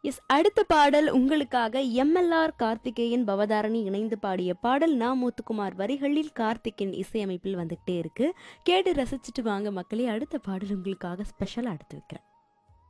S, அடுத்த பாடல் உங்களுக்காக எம்எல்ஆர் கார்த்திகேயன் பவதாரணி இணைந்து பாடிய பாடல் நா முத்துக்குமார் வரிகளில் கார்த்திக்கின் இசையமைப்பில் வந்துகிட்டே இருக்கு. கேட்டு ரசிச்சுட்டு வாங்க மக்களே. அடுத்த பாடல் உங்களுக்காக ஸ்பெஷலாக எடுத்து வைக்கிறேன்.